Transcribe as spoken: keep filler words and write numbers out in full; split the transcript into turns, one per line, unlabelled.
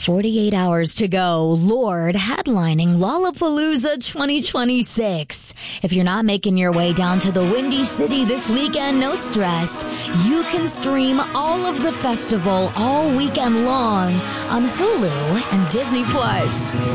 forty-eight hours to go. Lorde headlining Lollapalooza twenty twenty-six. If you're not making your way down to the Windy City this weekend, no stress. You can stream all of the festival all weekend long on Hulu and Disney Plus.